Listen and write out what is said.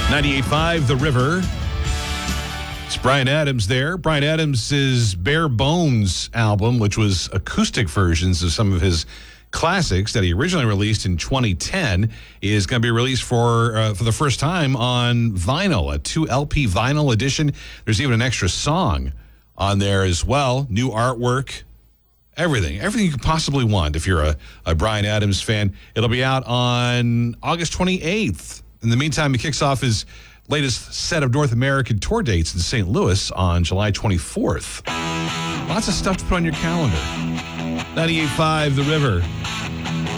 98.5 The River. It's Bryan Adams there. Bryan Adams' Bare Bones album, which was acoustic versions of some of his classics that he originally released in 2010, is going to be released for the first time on vinyl, a 2 LP vinyl edition. There's even an extra song on there as well. New artwork. Everything you could possibly want if you're a Bryan Adams fan. It'll be out on August 28th. In the meantime, he kicks off his latest set of North American tour dates in St. Louis on July 24th. Lots of stuff to put on your calendar. 98.5 The River.